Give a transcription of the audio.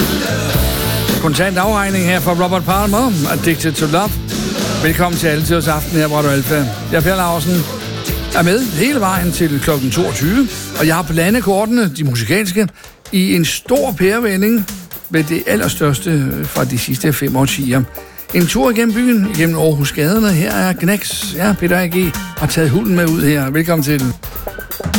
Kontant afregning her fra Robert Palmer, Addicted to Love. Velkommen til Altiders Aften her på Radio Alfa. Jeg er Per Larsen, er med hele vejen til kl. 22, og jeg har blandet kortene, de musikalske, i en stor pærevending med det allerstørste fra de sidste 5 årtier. En tur igennem byen, igennem Aarhus gaderne. Her er Gnax. Ja, Peter A.G. har taget hunden med ud her. Velkommen til.